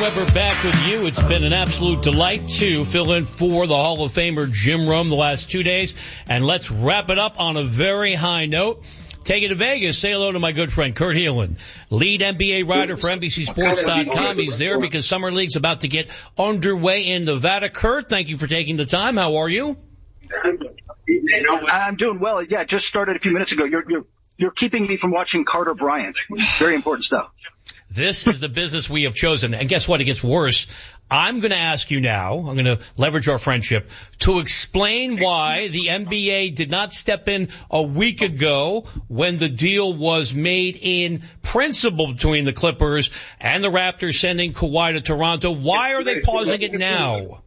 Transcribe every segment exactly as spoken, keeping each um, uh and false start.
Weber back with you. It's been an absolute delight to fill in for the Hall of Famer Jim Rome the last two days. And let's wrap it up on a very high note. Take it to Vegas. Say hello to my good friend Kurt Helin, lead N B A writer for N B C Sports dot com. He's there because Summer League's about to get underway in Nevada. Kurt, thank you for taking the time. How are you? I'm doing well. Yeah, just started a few minutes ago. You're you're you're keeping me from watching Carter Bryant. Very important stuff. This is the business we have chosen. And guess what? It gets worse. I'm going to ask you now, I'm going to leverage our friendship, to explain why the N B A did not step in a week ago when the deal was made in principle between the Clippers and the Raptors sending Kawhi to Toronto. Why are they pausing it now?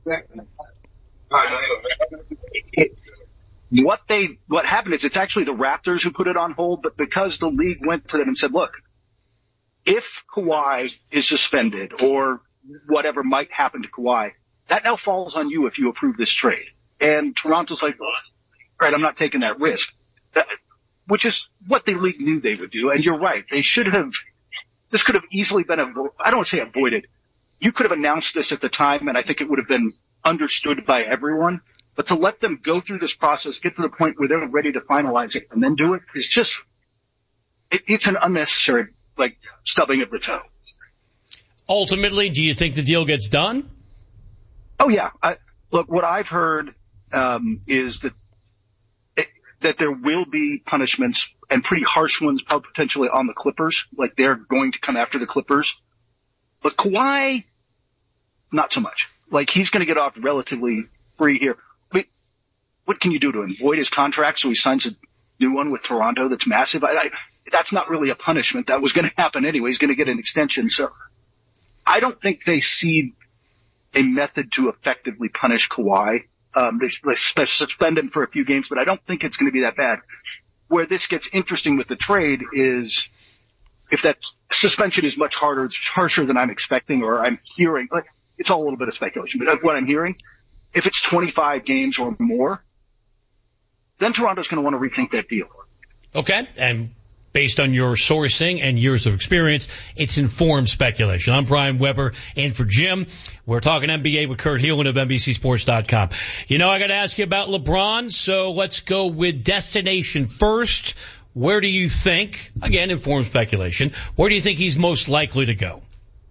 What they, what happened is it's actually the Raptors who put it on hold, but because the league went to them and said, look, if Kawhi is suspended or whatever might happen to Kawhi, that now falls on you if you approve this trade. And Toronto's like, all right, I'm not taking that risk, that, which is what the league knew they would do. And you're right. They should have, this could have easily been, avo- I don't want to say avoided. You could have announced this at the time, and I think it would have been understood by everyone. But to let them go through this process, get to the point where they're ready to finalize it and then do it is just, it, it's an unnecessary, like, stubbing of the toe. Ultimately, do you think the deal gets done? Oh, yeah. I, look, what I've heard um, is that it, that there will be punishments, and pretty harsh ones, potentially on the Clippers. Like, they're going to come after the Clippers. But Kawhi, not so much. Like, he's going to get off relatively free here. I mean, what can you do to him? Void his contract so he signs a new one with Toronto that's massive? I, I, that's not really a punishment. That was going to happen anyway. He's going to get an extension. So I don't think they see a method to effectively punish Kawhi. Um, they, they suspend him for a few games, but I don't think it's going to be that bad. Where this gets interesting with the trade is if that suspension is much harder, it's harsher than I'm expecting or I'm hearing. Like, it's all a little bit of speculation, but what I'm hearing, if it's twenty-five games or more, then Toronto's going to want to rethink that deal. Okay, and based on your sourcing and years of experience, it's informed speculation. I'm Brian Weber, in for Jim. We're talking N B A with Kurt Helin of N B C Sports dot com. You know, I got to ask you about LeBron, so let's go with destination first. Where do you think, again, informed speculation, where do you think he's most likely to go?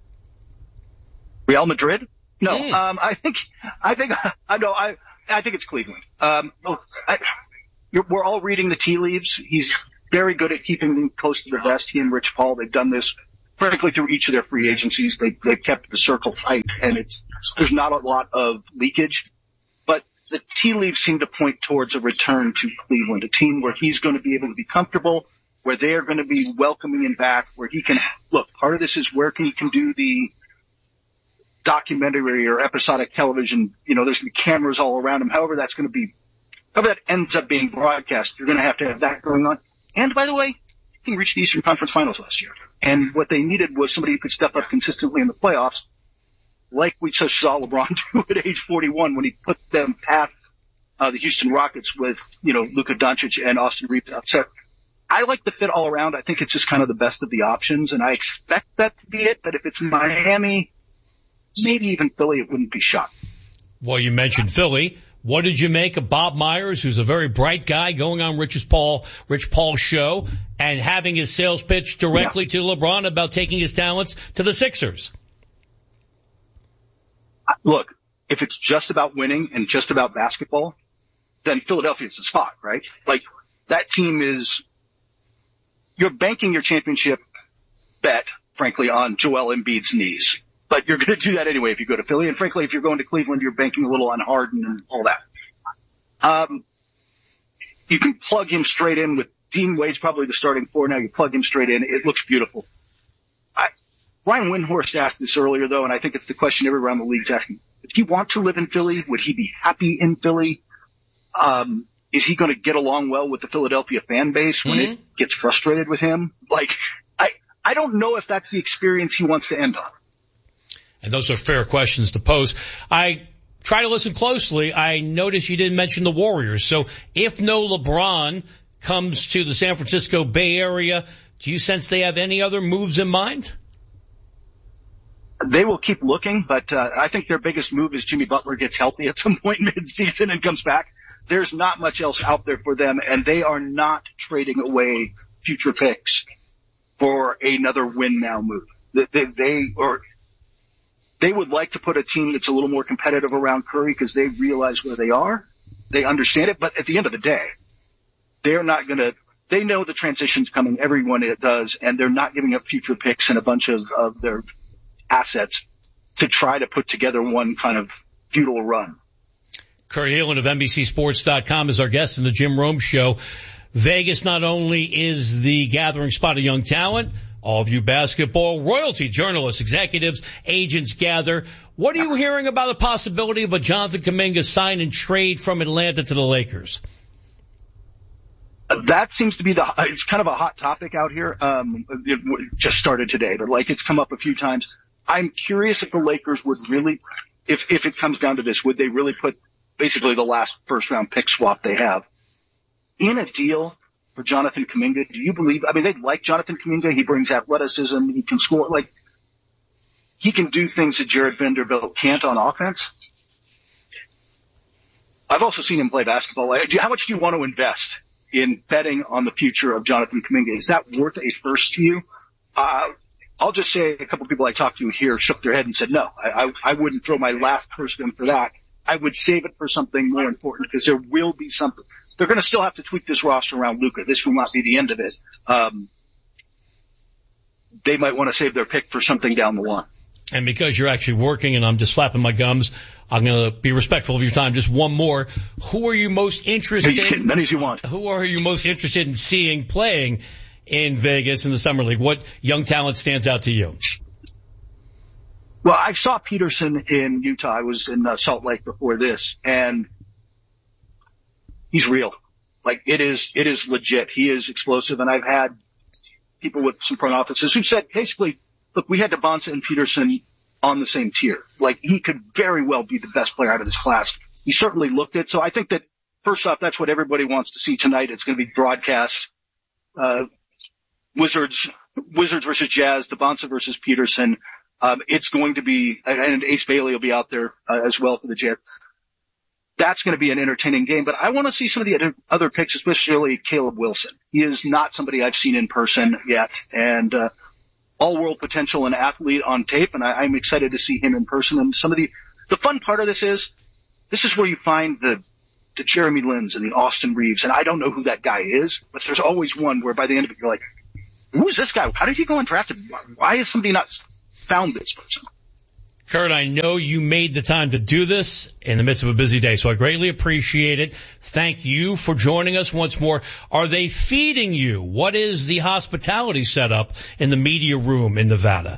Real Madrid? No, Mm. um, I think, I think, I know, I, I think it's Cleveland. Um, I, you're, we're all reading the tea leaves. He's very good at keeping them close to the vest. He and Rich Paul, they've done this frankly through each of their free agencies. They, they've kept the circle tight, and it's, there's not a lot of leakage, but the tea leaves seem to point towards a return to Cleveland, a team where he's going to be able to be comfortable, where they're going to be welcoming him back, where he can, look, part of this is where he can do the documentary or episodic television. You know, there's going to be cameras all around him. However that's going to be, however that ends up being broadcast, you're going to have to have that going on. And by the way, he reached the Eastern Conference Finals last year. And what they needed was somebody who could step up consistently in the playoffs, like we just saw LeBron do at age forty-one when he put them past uh, the Houston Rockets with, you know, Luka Doncic and Austin Reeves out. So I like the fit all around. I think it's just kind of the best of the options, and I expect that to be it. But if it's Miami, maybe even Philly, it wouldn't be shocking. Well, you mentioned Philly. What did you make of Bob Myers, who's a very bright guy, going on Rich's Paul, Rich Paul's show and having his sales pitch directly yeah. to LeBron about taking his talents to the Sixers? Look, if it's just about winning and just about basketball, then Philadelphia's the spot, right? Like, that team is, you're banking your championship bet, frankly, on Joel Embiid's knees. But you're going to do that anyway if you go to Philly. And frankly, if you're going to Cleveland, you're banking a little on Harden and all that. Um, you can plug him straight in with Dean Wade's probably the starting four. Now you plug him straight in. It looks beautiful. I, Ryan Windhorst asked this earlier, though, and I think it's the question everyone around the league's asking. Does he want to live in Philly? Would he be happy in Philly? Um, is he going to get along well with the Philadelphia fan base when mm-hmm. it gets frustrated with him? Like, I, I don't know if that's the experience he wants to end on. And those are fair questions to pose. I try to listen closely. I noticed you didn't mention the Warriors. So if no LeBron comes to the San Francisco Bay Area, do you sense they have any other moves in mind? they will keep looking, but uh, I think their biggest move is Jimmy Butler gets healthy at some point mid-season and comes back. There's not much else out there for them, and they are not trading away future picks for another win now move. They, they, they or they would like to put a team that's a little more competitive around Curry because they realize where they are. They understand it, but at the end of the day, they're not going to. They know the transition's coming. Everyone it does, and they're not giving up future picks and a bunch of, of their assets to try to put together one kind of futile run. Kurt Helin of N B C Sports dot com is our guest in the Jim Rome Show. Vegas not only is the gathering spot of young talent, all of you basketball royalty journalists, executives, agents gather. What are you hearing about the possibility of a Jonathan Kuminga sign and trade from Atlanta to the Lakers? That seems to be the, it's kind of a hot topic out here. Um, it just started today, but like it's come up a few times. I'm curious if the Lakers would really, if, if it comes down to this, would they really put basically the last first round pick swap they have in a deal for Jonathan Kuminga? Do you believe, I mean, they like Jonathan Kuminga. He brings athleticism. He can score, like, he can do things that Jared Vanderbilt can't on offense. I've also seen him play basketball. How much do you want to invest in betting on the future of Jonathan Kuminga? Is that worth a first to you? Uh, I'll just say a couple of people I talked to here shook their head and said, no, I, I, I wouldn't throw my last person for that. I would save it for something more important because there will be something. They're going to still have to tweak this roster around Luka. This will not be the end of it. Um, they might want to save their pick for something down the line. And because you're actually working and I'm just flapping my gums, I'm going to be respectful of your time. Just one more. Who are you most interested in? Many as you want. Who are you most interested in seeing playing in Vegas in the Summer League? What young talent stands out to you? Well, I saw Peterson in Utah. I was in uh, Salt Lake before this, and he's real. Like, it is, it is legit. He is explosive, and I've had people with some front offices who said, basically, look, we had DeBonsa and Peterson on the same tier. Like, he could very well be the best player out of this class. He certainly looked it. So I think that, first off, that's what everybody wants to see tonight. It's going to be broadcast, uh, Wizards, Wizards versus Jazz, DeBonsa versus Peterson. Um, it's going to be, and Ace Bailey will be out there uh, as well for the Jazz. That's going to be an entertaining game, but I want to see some of the other picks, especially Caleb Wilson. He is not somebody I've seen in person yet, and uh, all-world potential and athlete on tape, and I, I'm excited to see him in person. And some of the, the fun part of this is, this is where you find the, the Jeremy Lins and the Austin Reeves, and I don't know who that guy is, but there's always one where by the end of it you're like, who is this guy? How did he go undrafted? Why is somebody not found this person? Kurt, I know you made the time to do this in the midst of a busy day, so I greatly appreciate it. Thank you for joining us once more. Are they feeding you? What is the hospitality setup in the media room in Nevada?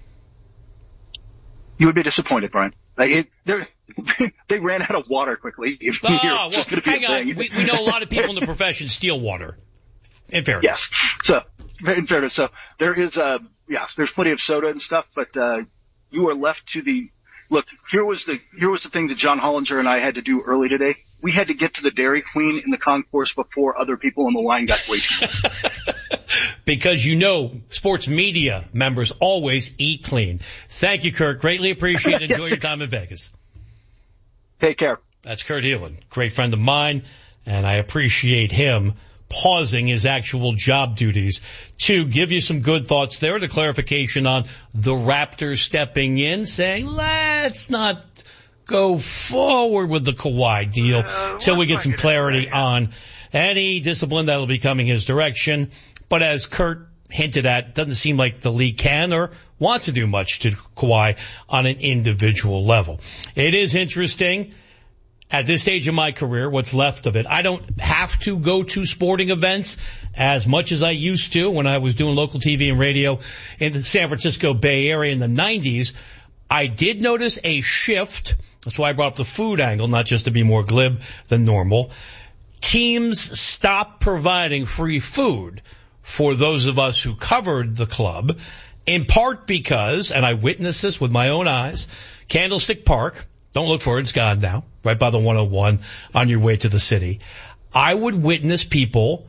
You would be disappointed, Brian. Like it, they ran out of water quickly. If oh, well, hang on. We, we know a lot of people in the profession steal water. In fairness. Yes. So, in fairness, so there is, uh, yes, there's plenty of soda and stuff, but, uh, you are left to the, look, here was the, here was the thing that John Hollinger and I had to do early today. We had to get to the Dairy Queen in the concourse before other people in the line got waiting. Because you know, sports media members always eat clean. Thank you, Kurt. Greatly appreciate it. Enjoy your time in Vegas. Take care. That's Kurt Helin, great friend of mine, and I appreciate him pausing his actual job duties to give you some good thoughts there, the clarification on the Raptors stepping in, saying, let's not go forward with the Kawhi deal uh, till we get some clarity on any discipline that will be coming his direction. But as Kurt hinted at, doesn't seem like the league can or wants to do much to Kawhi on an individual level. It is interesting. At this stage of my career, what's left of it, I don't have to go to sporting events as much as I used to when I was doing local T V and radio in the San Francisco Bay Area in the nineties. I did notice a shift. That's why I brought up the food angle, not just to be more glib than normal. Teams stopped providing free food for those of us who covered the club, in part because, and I witnessed this with my own eyes, Candlestick Park, don't look for it, it's gone now, right by the one oh one on your way to the city. I would witness people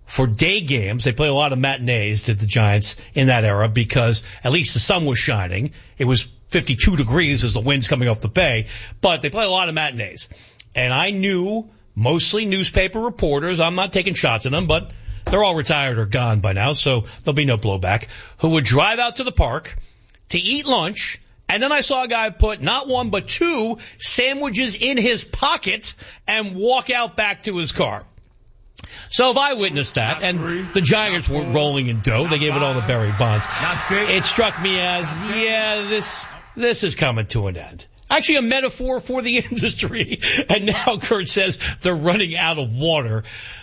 for day games. They play a lot of matinees, did the Giants, in that era, because at least the sun was shining. It was fifty-two degrees as the wind's coming off the bay, but they play a lot of matinees. And I knew mostly newspaper reporters, I'm not taking shots at them, but they're all retired or gone by now, so there'll be no blowback, who would drive out to the park to eat lunch. And then I saw a guy put not one but two sandwiches in his pocket and walk out back to his car. So if I witnessed that, and the Giants weren't rolling in dough, they gave it all to Barry Bonds, it struck me as, yeah, this this is coming to an end. Actually a metaphor for the industry. And now Kurt says they're running out of water.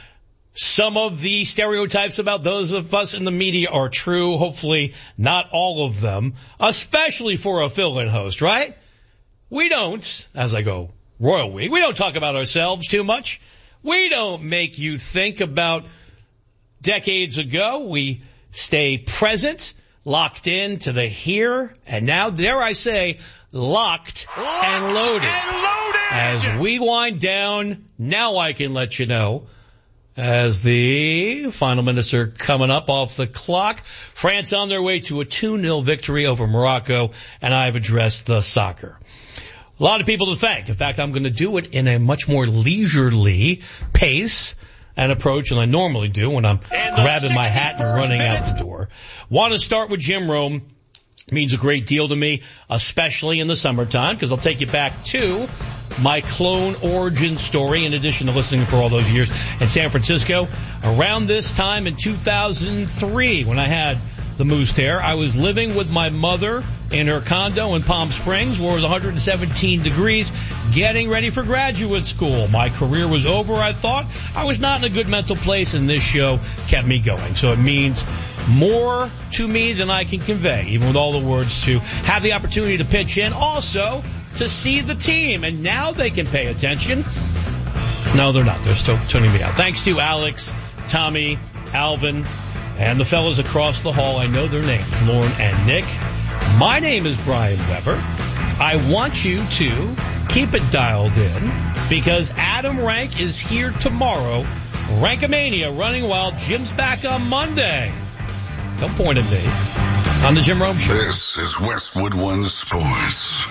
Some of the stereotypes about those of us in the media are true. Hopefully not all of them, especially for a fill-in host, right? We don't, as I go Royal Week, we don't talk about ourselves too much. We don't make you think about decades ago. We stay present, locked in to the here, and now, dare I say, locked, locked and, loaded. and loaded. As we wind down, now I can let you know, as the final minutes are coming up off the clock, France on their way to a two nil victory over Morocco, and I've addressed the soccer. A lot of people to thank. In fact, I'm going to do it in a much more leisurely pace and approach than I normally do when I'm grabbing my hat and running out the door. Want to start with Jim Rome. Means a great deal to me, especially in the summertime, because I'll take you back to my clone origin story, in addition to listening for all those years in San Francisco. Around this time in two thousand three, when I had the moose tear, I was living with my mother in her condo in Palm Springs, where it was one hundred seventeen degrees, getting ready for graduate school. My career was over, I thought. I was not in a good mental place, and this show kept me going. So it means more to me than I can convey, even with all the words, to have the opportunity to pitch in. Also, to see the team, and now they can pay attention. No, they're not. They're still tuning me out. Thanks to Alex, Tommy, Alvin, and the fellas across the hall. I know their names, Lauren and Nick. My name is Brian Weber. I want you to keep it dialed in, because Adam Rank is here tomorrow. Rankamania running while Jim's back on Monday. Don't point at me. On the Jim Rome Show. This is Westwood One Sports.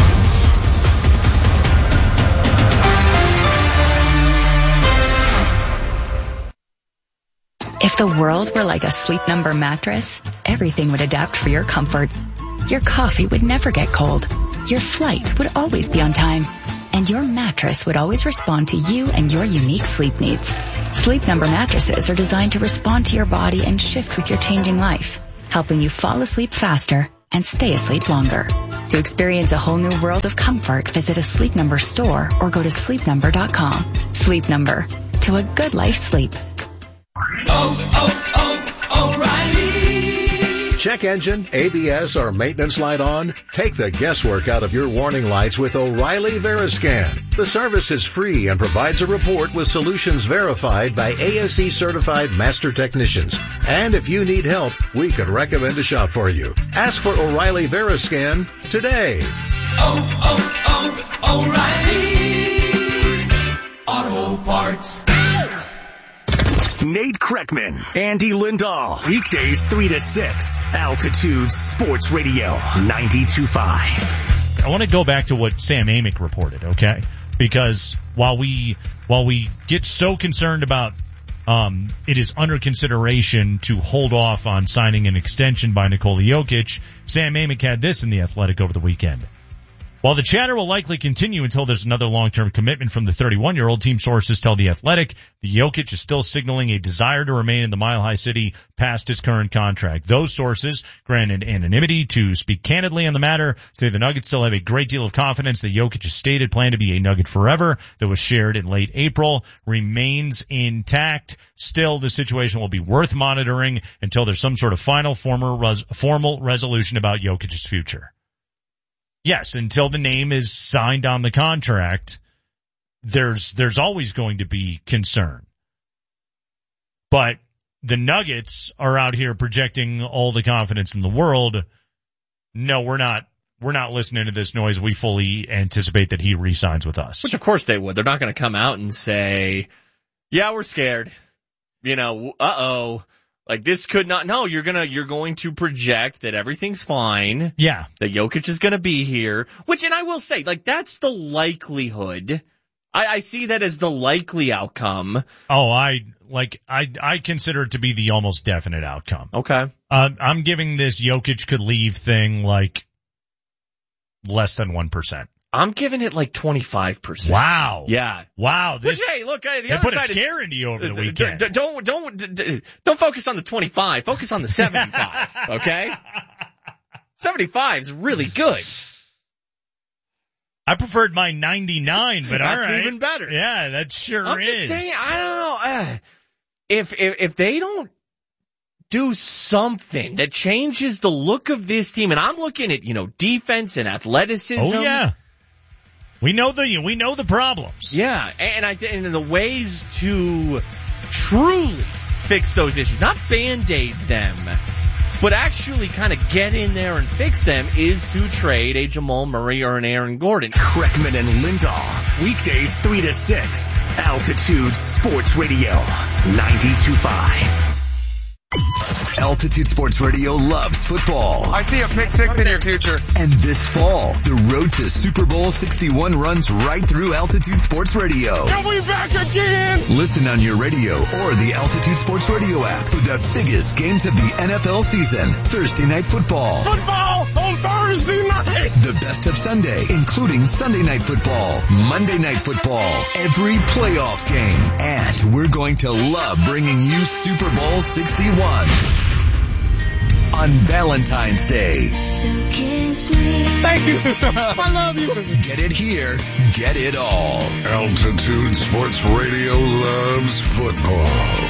If the world were like a Sleep Number mattress, everything would adapt for your comfort. Your coffee would never get cold. Your flight would always be on time. And your mattress would always respond to you and your unique sleep needs. Sleep Number mattresses are designed to respond to your body and shift with your changing life, helping you fall asleep faster and stay asleep longer. To experience a whole new world of comfort, visit a Sleep Number store or go to sleep number dot com. Sleep Number. To a good life sleep. Oh, oh, oh, O'Reilly. Check engine, A B S, or maintenance light on? Take the guesswork out of your warning lights with O'Reilly Veriscan. The service is free and provides a report with solutions verified by A S E certified master technicians. And if you need help, we could recommend a shop for you. Ask for O'Reilly Veriscan today. Oh, oh, oh, O'Reilly Auto Parts. Nate Kreckman, Andy Lindahl, weekdays three to six, Altitude Sports Radio, ninety-two point five. I want to go back to what Sam Amick reported, okay? Because while we while we get so concerned about um, it is under consideration to hold off on signing an extension by Nikola Jokic, Sam Amick had this in The Athletic over the weekend. While the chatter will likely continue until there's another long-term commitment from the thirty-one-year-old, team sources tell The Athletic the Jokic is still signaling a desire to remain in the Mile High City past his current contract. Those sources, granted anonymity to speak candidly on the matter, say the Nuggets still have a great deal of confidence that Jokic's stated plan to be a Nugget forever that was shared in late April remains intact. Still, the situation will be worth monitoring until there's some sort of final formal, res- formal resolution about Jokic's future. Yes, until the name is signed on the contract, there's there's always going to be concern. But the Nuggets are out here projecting all the confidence in the world. No, we're not we're not listening to this noise. We fully anticipate that he re-signs with us. Which of course they would. They're not going to come out and say, "Yeah, we're scared." you know, uh-oh, like this could not, no, you're gonna, you're going to project that everything's fine. Yeah. That Jokic is gonna be here, which, and I will say, like, that's the likelihood. I, I see that as the likely outcome. Oh, I, like, I, I consider it to be the almost definite outcome. Okay. Uh, I'm giving this Jokic could leave thing, like, less than one percent. I'm giving it like twenty-five percent. Wow. Yeah. Wow. This, Which, hey, look, the they other put side a scare into you over the d- weekend. d- don't, don't, d- don't focus on the twenty-five. Focus on the seventy-five. Okay? seventy-five is really good. I preferred my ninety-nine, but That's all right. even better. Yeah, that sure I'm is. just saying, I don't know. Uh, if, if, if they don't do something that changes the look of this team, and I'm looking at, you know, defense and athleticism. Oh, yeah. We know the, we know the problems. Yeah, and I think the ways to truly fix those issues, not Band-Aid them, but actually kind of get in there and fix them, is to trade a Jamal Murray or an Aaron Gordon. Kreckman and Lindahl, weekdays three to six, Altitude Sports Radio, ninety-two point five. Altitude Sports Radio loves football. I see a pick six in your future. And this fall, the road to Super Bowl sixty-one runs right through Altitude Sports Radio. Are we back again? Listen on your radio or the Altitude Sports Radio app for the biggest games of the N F L season. Thursday Night Football. Football on Thursday night. The best of Sunday, including Sunday Night Football, Monday Night Football, every playoff game. And we're going to love bringing you Super Bowl sixty-one. On Valentine's Day. Thank you. I love you. Get it here. Get it all. Altitude Sports Radio loves football.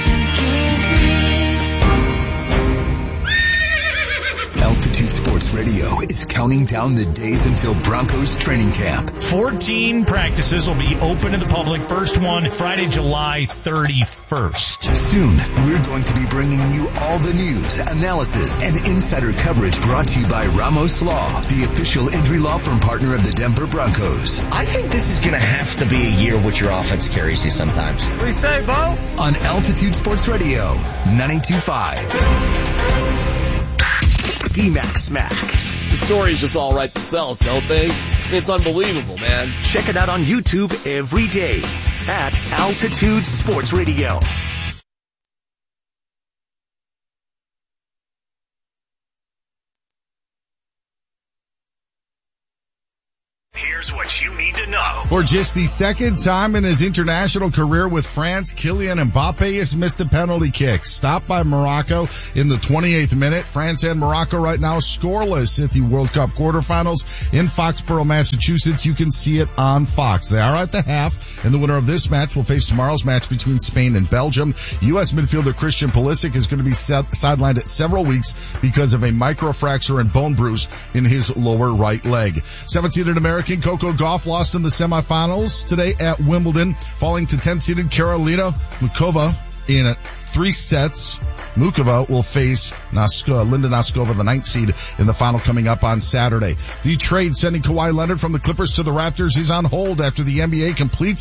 Altitude Sports Radio is counting down the days until Broncos training camp. fourteen practices will be open to the public. First one, Friday, July thirty-first. Soon, we're going to be bringing you all the news, analysis, and insider coverage brought to you by Ramos Law, the official injury law firm partner of the Denver Broncos. I think this is going to have to be a year which your offense carries you sometimes. What do you say, Bo? On Altitude Sports Radio, ninety-two point five. D-Mac Smack. The stories just all write themselves, don't they? It's unbelievable, man. Check it out on YouTube every day at Altitude Sports Radio. Here's what you need to know. For just the second time in his international career with France, Kylian Mbappe has missed a penalty kick. Stopped by Morocco in the twenty-eighth minute. France and Morocco right now scoreless at the World Cup quarterfinals in Foxborough, Massachusetts. You can see it on Fox. They are at the half, and the winner of this match will face tomorrow's match between Spain and Belgium. U S midfielder Christian Pulisic is going to be sidelined at several weeks because of a microfracture and bone bruise in his lower right leg. seven-seeded American Coco Gauff lost in the semifinals today at Wimbledon, falling to tenth-seeded Karolina Mukova in three sets. Mukova will face Noskova, Linda Noskova, the ninth seed, in the final coming up on Saturday. The trade sending Kawhi Leonard from the Clippers to the Raptors is on hold after the N B A completes